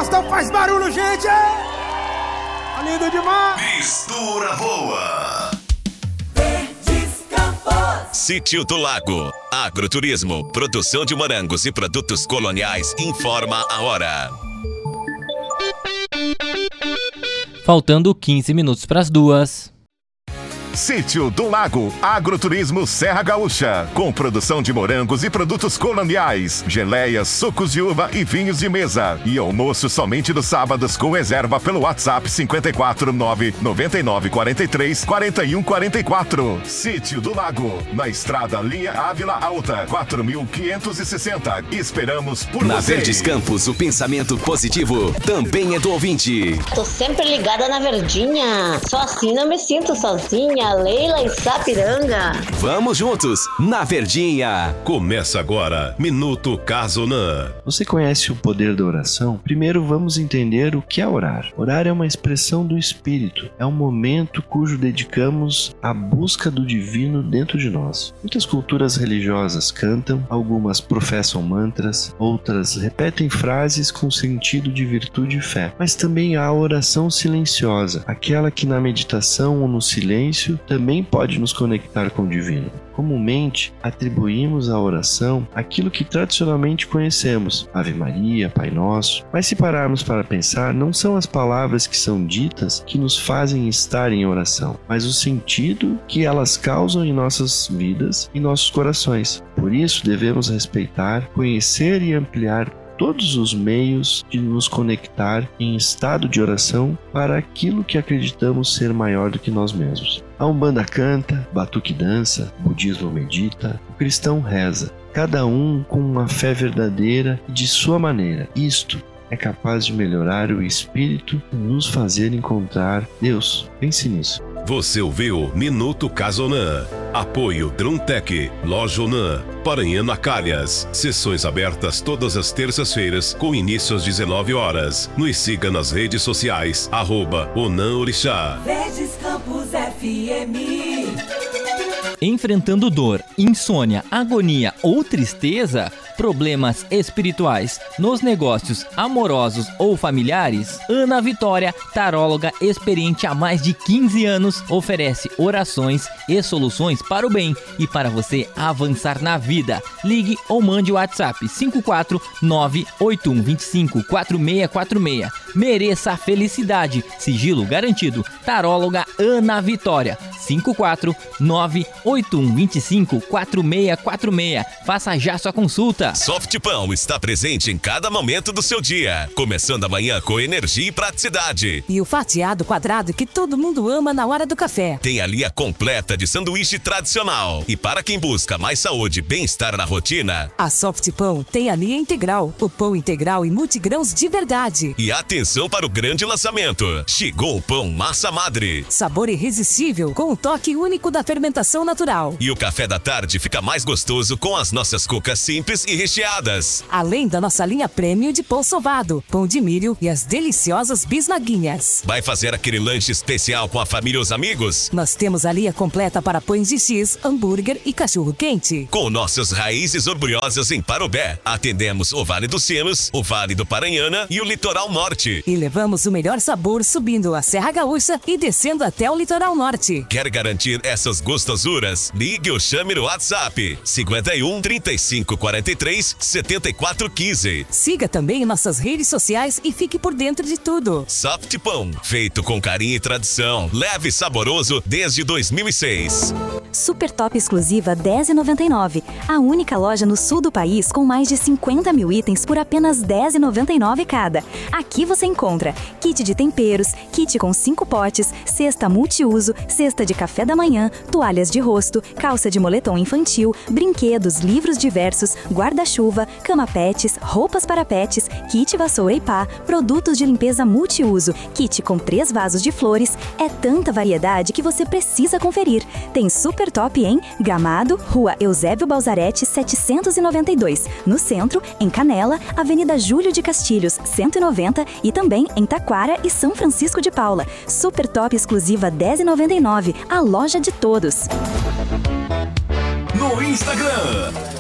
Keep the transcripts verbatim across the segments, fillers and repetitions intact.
Faustão faz barulho, gente! Tá lindo demais! Mistura boa! Verdes Campos. Sítio do Lago. Agroturismo, produção de morangos e produtos coloniais. Informa a hora. Faltando quinze minutos para as duas. Sítio do Lago, Agroturismo Serra Gaúcha, com produção de morangos e produtos coloniais, geleias, sucos de uva e vinhos de mesa. E almoço somente nos sábados com reserva pelo WhatsApp cinco quatro nove nove nove quatro três quatro um quatro quatro. Sítio do Lago, na estrada Linha Ávila Alta, quatro mil quinhentos e sessenta. Esperamos por Na você. Verdes Campos, o pensamento positivo também é do ouvinte. Tô sempre ligada na Verdinha. Só assim não me sinto sozinha. Leila e Sapiranga. Vamos juntos, na Verdinha. Começa agora, Minuto Casonan. Você conhece o poder da oração? Primeiro vamos entender o que é orar. Orar é uma expressão do Espírito. É um momento cujo dedicamos à busca do divino dentro de nós. Muitas culturas religiosas cantam, algumas professam mantras, outras repetem frases com sentido de virtude e fé. Mas também há a oração silenciosa, aquela que na meditação ou no silêncio também pode nos conectar com o divino. Comumente, atribuímos à oração aquilo que tradicionalmente conhecemos, Ave Maria, Pai Nosso, mas se pararmos para pensar, não são as palavras que são ditas que nos fazem estar em oração, mas o sentido que elas causam em nossas vidas e nossos corações. Por isso, devemos respeitar, conhecer e ampliar todos os meios de nos conectar em estado de oração para aquilo que acreditamos ser maior do que nós mesmos. A Umbanda canta, Batuque dança, o budismo medita, o cristão reza, cada um com uma fé verdadeira e de sua maneira. Isto é capaz de melhorar o espírito e nos fazer encontrar Deus. Pense nisso. Você ouviu Minuto Casonan. Apoio Druntec, Loja Onan, Paranhana Calhas. Sessões abertas todas as terças-feiras com início às dezenove horas. Nos siga nas redes sociais, arroba Onan Orixá. Verdes Campos F M. Enfrentando dor, insônia, agonia ou tristeza, problemas espirituais, nos negócios amorosos ou familiares, Ana Vitória, taróloga experiente há mais de quinze anos, oferece orações e soluções para o bem e para você avançar na vida. Ligue ou mande o WhatsApp cinco quatro nove oito um dois cinco quatro seis quatro seis. Mereça a felicidade, sigilo garantido. Taróloga Ana Vitória, cinco quatro nove oito um dois cinco quatro seis quatro seis. Faça já sua consulta. Softpão está presente em cada momento do seu dia, começando amanhã com energia e praticidade. E o fatiado quadrado que todo mundo ama na hora do café. Tem a linha completa de sanduíche tradicional. E para quem busca mais saúde e bem-estar na rotina, a Softpão tem a linha integral, o pão integral e multigrãos de verdade. E atenção para o grande lançamento. Chegou o pão massa madre. Sabor irresistível com o toque único da fermentação natural. E o café da tarde fica mais gostoso com as nossas cucas simples e recheadas. Além da nossa linha premium de pão sovado, pão de milho e as deliciosas bisnaguinhas. Vai fazer aquele lanche especial com a família e os amigos? Nós temos a linha completa para pães de X, hambúrguer e cachorro quente. Com nossas raízes orgulhosas em Parobé, atendemos o Vale dos Sinos, o Vale do Paranhana e o Litoral Norte. E levamos o melhor sabor subindo a Serra Gaúcha e descendo até o Litoral Norte. Quer garantir essas gostosuras? Ligue ou chame no WhatsApp cinco um, trinta e cinco, quarenta e três, setenta e quatro, quinze. Siga também nossas redes sociais e fique por dentro de tudo. Softpão, feito com carinho e tradição, leve e saboroso desde dois mil e seis. Super Top exclusiva dez reais e noventa e nove centavos. A única loja no sul do país com mais de cinquenta mil itens por apenas dez reais e noventa e nove centavos cada. Aqui você encontra kit de temperos, kit com cinco potes, cesta multiuso, cesta de café da manhã, toalhas de rosto, calça de moletom infantil, brinquedos, livros diversos, guarda-chuva, cama pets, roupas para pets, kit vassoura e pá, produtos de limpeza multiuso, kit com três vasos de flores. É tanta variedade que você precisa conferir. Tem Super Top em Gramado, Rua Eusébio Balzarete, setecentos e noventa e dois. No centro, em Canela, Avenida Júlio de Castilhos, cento e noventa. E também em Taquara e São Francisco de Paula. Super Top exclusiva dez reais e noventa e nove centavos. A loja de todos. No Instagram,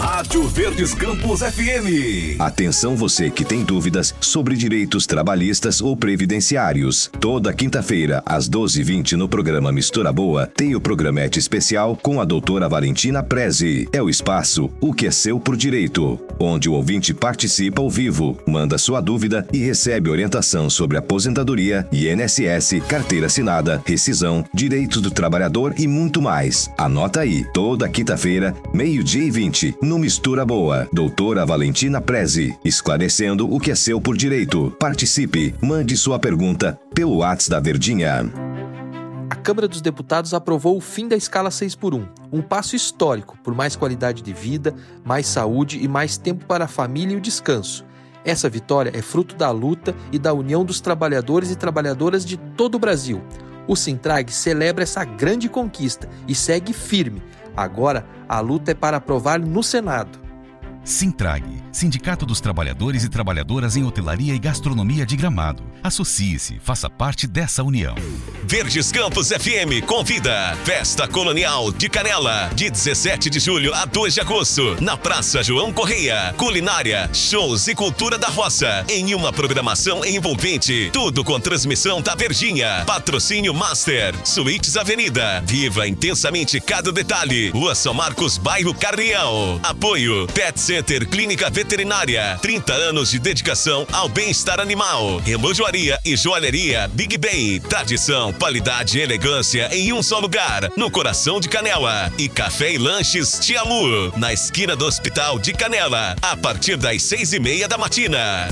Rádio Verdes Campos F M. Atenção você que tem dúvidas sobre direitos trabalhistas ou previdenciários. Toda quinta-feira, às doze e vinte, no programa Mistura Boa, tem o programete especial com a doutora Valentina Prezi. É o espaço O que é seu por direito, onde o ouvinte participa ao vivo, manda sua dúvida e recebe orientação sobre aposentadoria, I N S S, carteira assinada, rescisão, direitos do trabalhador e muito mais. Anota aí, toda quinta-feira, meio-dia e vinte, no Mistura Boa. Doutora Valentina Prezi, esclarecendo o que é seu por direito. Participe, mande sua pergunta pelo WhatsApp da Verdinha. A Câmara dos Deputados aprovou o fim da escala seis por um, um passo histórico por mais qualidade de vida, mais saúde e mais tempo para a família e o descanso. Essa vitória é fruto da luta e da união dos trabalhadores e trabalhadoras de todo o Brasil. O Sintrag celebra essa grande conquista e segue firme. Agora, a luta é para aprovar no Senado. Sintrag, Sindicato dos Trabalhadores e Trabalhadoras em Hotelaria e Gastronomia de Gramado. Associe-se, faça parte dessa união. Verdes Campos F M convida Festa Colonial de Canela, de dezessete de julho a dois de agosto, na Praça João Correia. Culinária, shows e cultura da roça, em uma programação envolvente. Tudo com transmissão da Verdinha. Patrocínio Master, Suítes Avenida. Viva intensamente cada detalhe. Rua São Marcos, bairro Carrião. Apoio Pet Center Clínica Veterinária. trinta anos de dedicação ao bem-estar animal. Relojoaria e joalheria Big Ben. Tradição, qualidade e elegância em um só lugar, no coração de Canela. E Café e Lanches Tiamu, na esquina do Hospital de Canela, a partir das seis e meia da matina.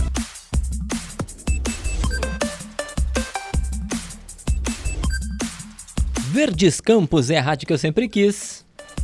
Verdes Campos é a rádio que eu sempre quis.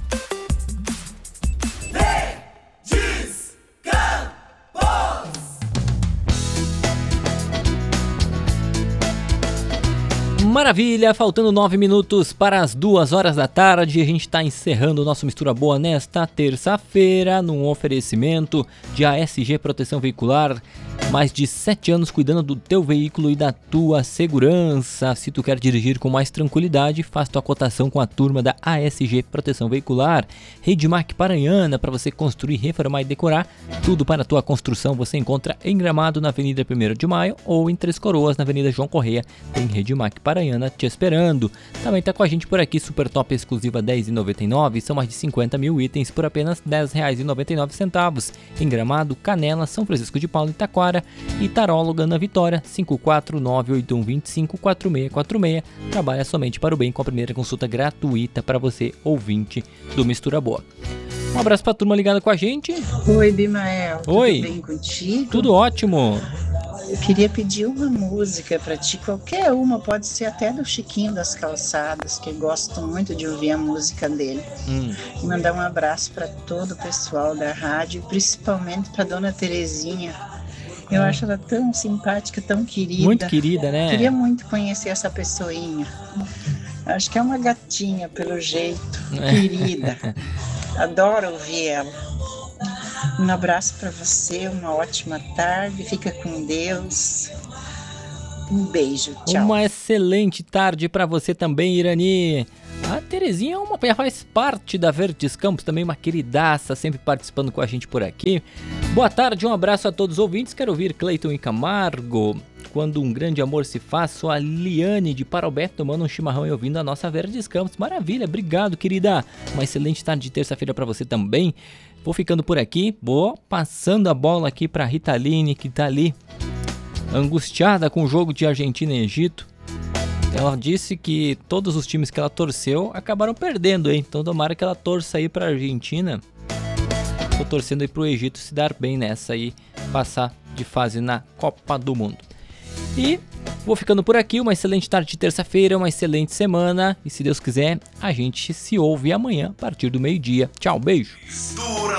Maravilha, faltando nove minutos para as duas horas da tarde, a gente está encerrando o nosso Mistura Boa nesta terça-feira, num oferecimento de A S G Proteção Veicular, mais de sete anos cuidando do teu veículo e da tua segurança. Se tu quer dirigir com mais tranquilidade, faz tua cotação com a turma da A S G Proteção Veicular. Redmac Paranhana, para você construir, reformar e decorar, tudo para a tua construção você encontra em Gramado, na Avenida primeiro de Maio, ou em Três Coroas, na Avenida João Correia, tem Redmac Paranhana te esperando. Também tá com a gente por aqui, Super Top exclusiva dez reais e noventa e nove centavos, são mais de cinquenta mil itens por apenas dez reais e noventa e nove centavos. Em Gramado, Canela, São Francisco de Paula, Itaquara e Taróloga na Vitória. Cinco quatro nove oito um dois cinco quatro seis quatro seis. Trabalha somente para o bem, com a primeira consulta gratuita para você, ouvinte do Mistura Boa. Um abraço pra turma ligada com a gente. Oi, Bimael. Oi. Tudo bem contigo? Tudo ótimo. Eu queria pedir uma música pra ti, qualquer uma, pode ser até do Chiquinho das Calçadas, que eu gosto muito de ouvir a música dele. Hum. E mandar um abraço pra todo o pessoal da rádio, principalmente pra dona Terezinha. Eu hum. acho ela tão simpática, tão querida. Muito querida, né? Queria muito conhecer essa pessoinha. Acho que é uma gatinha, pelo jeito. Querida. Adoro ouvir ela. Um abraço para você, uma ótima tarde, fica com Deus. Um beijo, tchau. Uma excelente tarde para você também, Irani. A Terezinha é uma, faz parte da Verdes Campos, também uma queridaça, sempre participando com a gente por aqui. Boa tarde, um abraço a todos os ouvintes. Quero ouvir Cleiton e Camargo. Quando um grande amor se faz, sou a Liane de Parobé, tomando um chimarrão e ouvindo a nossa Verdes Campos. Maravilha, obrigado, querida. Uma excelente tarde de terça-feira para você também. Vou ficando por aqui, vou passando a bola aqui para Ritaline, que tá ali angustiada com o jogo de Argentina e Egito. Ela disse que todos os times que ela torceu acabaram perdendo, hein? Então tomara que ela torça aí pra Argentina. Tô torcendo aí pro Egito se dar bem nessa aí, passar de fase na Copa do Mundo. E vou ficando por aqui, uma excelente tarde de terça-feira, uma excelente semana. E se Deus quiser, a gente se ouve amanhã a partir do meio-dia. Tchau, beijo!